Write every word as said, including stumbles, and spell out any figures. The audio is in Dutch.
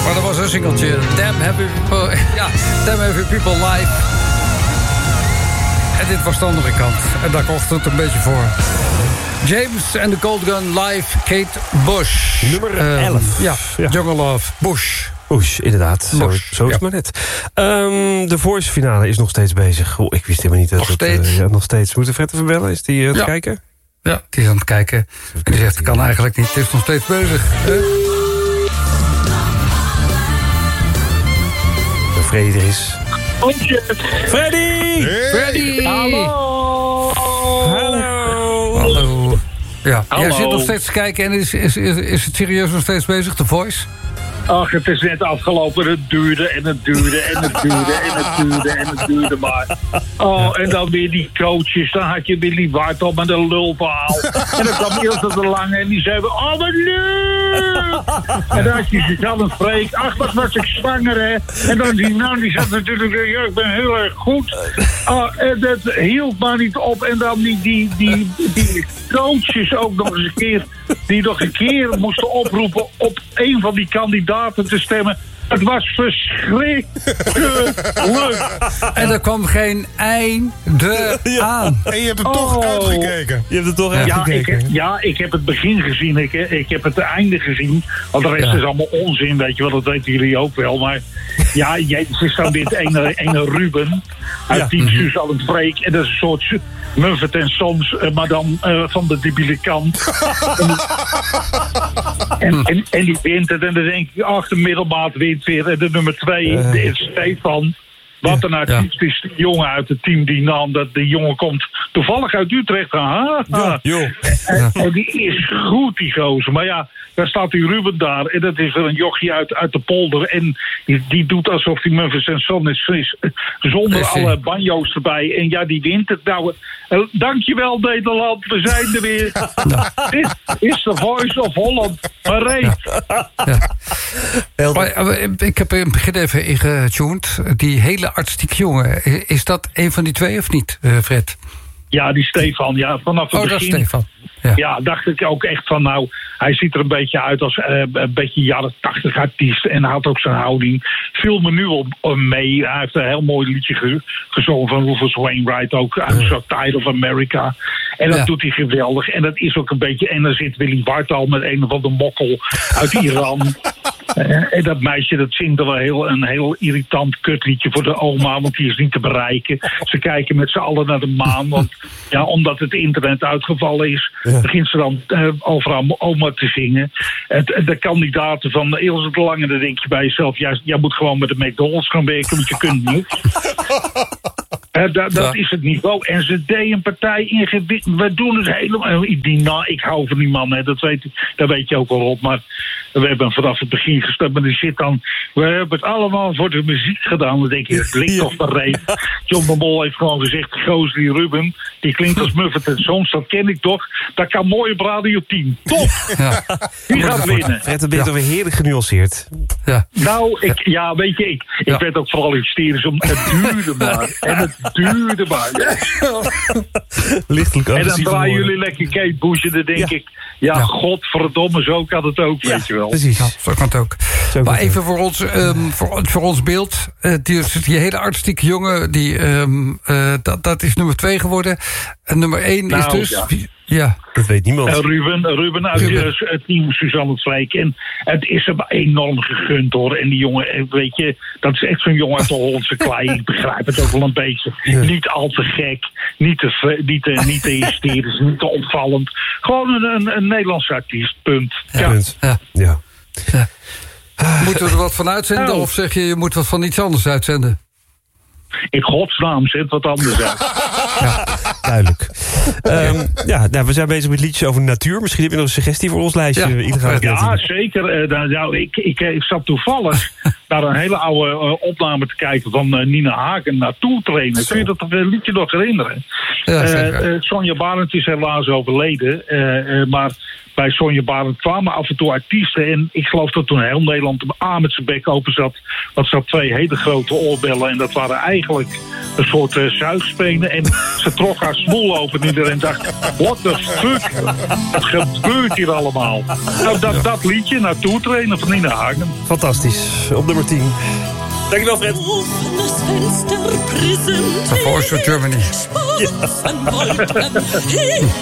Maar dat was een singeltje. Damn Happy People, ja, Damn Happy People Live. En dit was de andere kant. En daar kocht het een beetje voor. James and the Cold Gun live, Kate Bush. Nummer elf. Um, ja, ja, Jungle Love, Bush. Bush, inderdaad. Bush. Zo, zo is het ja. maar net. Um, de Voice finale is nog steeds bezig. Oh, ik wist helemaal niet dat nog het... Steeds. Uh, ja, nog steeds. Moeten Fred even bellen? Is die uh, aan het ja. kijken? Ja, die is aan het kijken. En die zegt, het kan eigenlijk niet. Het is nog steeds bezig. Huh? De Freddy er is. Freddy! Hey. Freddy! Hallo! Hallo! Hallo. Ja, Hallo. jij zit nog steeds te kijken en is, is, is, is het serieus nog steeds bezig, The Voice? Ach, het is net afgelopen. Het duurde en het duurde en het duurde en het duurde en het duurde maar. Oh, en dan weer die coaches. Dan had je Willy Wartop met een lulverhaal. En dan kwam Ilse de Lange en die zei... Oh, wat leuk! En dan had je Suzanne Freek. Ach, wat was ik zwanger, hè? En dan die nou, die zat natuurlijk... Ja, ik ben heel erg goed. Oh, en dat hield maar niet op. En dan die, die, die, die coaches ook nog eens een keer... die nog een keer moesten oproepen op een van die kandidaten te stemmen. Het was verschrikkelijk leuk. En er kwam geen einde ja. aan. En je hebt er oh. toch uitgekeken. Je hebt er toch ja, uitgekeken. ik, ja, ik heb het begin gezien. Ik, ik heb het einde gezien. Want de rest ja. is allemaal onzin, weet je wel. Dat weten jullie ook wel. Maar ja, Jezus is dan dit ene, ene Ruben. Uit ja. Team Suzanne Freek. En dat is een soort Muffet en Sons. Maar dan uh, van de debiele kant. en, en, en die wint het. En dan denk ik, ach, de middelmaat wint weer. En de nummer twee uh. is Stefan. Wat een artiest ja. is, de jongen uit het team die nam. Dat de jongen komt toevallig uit Utrecht. Aha. Ja, joh. En, ja. en die is goed, die gozer. Maar ja, daar staat die Ruben daar. En dat is er een jochie uit, uit de polder. En die, die doet alsof die Memphis en Son is, is. Zonder is alle banjo's erbij. En ja, die wint het nou. Uh, dankjewel Nederland, we zijn er weer. Ja. Dit is de Voice of Holland. Maar reed. Ja. Ja. Maar, ik heb in het begin even ingetuned. Die hele artistieke jongen. Is dat een van die twee of niet, Fred? Ja, die Stefan. Ja, vanaf het oh, begin. Dat is Stefan. Ja. ja, dacht ik ook echt van nou, hij ziet er een beetje uit als uh, een beetje jaren tachtig artiest. En hij had ook zijn houding. Viel me nu al mee. Hij heeft een heel mooi liedje ge- gezongen van Rufus Wainwright ook. I'm So Tired of America. En dat ja. doet hij geweldig. En dat is ook een beetje... En dan zit Willy Wartol met een of andere mokkel uit Iran. uh, en dat meisje dat zingt er wel heel, een heel irritant kutliedje voor de oma. Want die is niet te bereiken. Ze kijken met z'n allen naar de maan. Want ja, omdat het internet uitgevallen is... Ja. begint ze dan uh, overal oma te zingen. En de kandidaten van Ilse de Lange, dan denk je bij jezelf... Jij, jij moet gewoon met de McDonald's gaan werken, want je kunt niet. Uh, da, dat ja. is het niveau. En ze deed een partij ingewikkeld. We doen het helemaal... Die, nou, ik hou van die man, hè. Dat, weet, dat weet je ook wel op. Maar we hebben vanaf het begin gestart. Maar die zit dan... We hebben het allemaal voor de muziek gedaan. Dan denk je, het klinkt toch maar reet. John de Mol heeft gewoon gezegd... Goos die Ruben, die klinkt als Muffet en Sons. Dat ken ik toch. Dat kan mooi op Radio tien. Top! Ja. Die gaat winnen. Fred, dat ben je toch weer heerlijk genuanceerd. Ja. Nou, ik, ja, weet je, ik, ik ja. werd ook vooral hysterisch om... Het duurde maar. En het duurde maar. Lichtelijk en dan draaien jullie lekker Kate Bush en dan denk ja. ik... Ja, ja, godverdomme, zo kan het ook, ja, weet je wel. Precies, ja, zo kan het ook. Zo maar even voor ons, um, voor, voor ons beeld. Uh, die, die hele artistieke jongen, die, um, uh, dat, dat is nummer twee geworden. En nummer één nou, is dus... Ja. ja. Dat weet niemand. Uh, Ruben, Ruben uit Ruben. het team Suzanne Freek. En het is hem enorm gegund, hoor. En die jongen, weet je, dat is echt zo'n jongen uit de Hollandse klei. Ik begrijp het ook wel een beetje. Ja. Niet al te gek, niet te, niet te, niet te hysterisch, niet te opvallend. Gewoon een, een, een Nederlandse artiest, punt. Ja. Ja. Punt. Ja. Ja. Ja. Moeten we er wat van uitzenden? Oh. Of zeg je, je moet wat van iets anders uitzenden? In godsnaam, zet wat anders uit. Ja, duidelijk. Um, ja, nou, we zijn bezig met liedjes over natuur. Misschien heb je nog een suggestie voor ons lijstje. Ja, ja zeker. Uh, nou, ik, ik, ik zat toevallig naar een hele oude uh, opname te kijken van uh, Nina Hagen naartoe trainen. Kun je dat uh, liedje nog herinneren? Ja, uh, uh, Sonja Barend is helaas overleden. Uh, uh, maar bij Sonja Barend kwamen af en toe artiesten. En ik geloof dat toen heel Nederland A met zijn bek open zat. Want ze had twee hele grote oorbellen. En dat waren eigenlijk een soort uh, zuigspenen. En ze trok haar smoel open. En iedereen dacht, what the fuck? Wat gebeurt hier allemaal? Nou, dat, dat liedje, naartoe trainen van Nina Hagen. Fantastisch. Op nummer tien. Dankjewel, Fred. The Voice of Germany. Ja.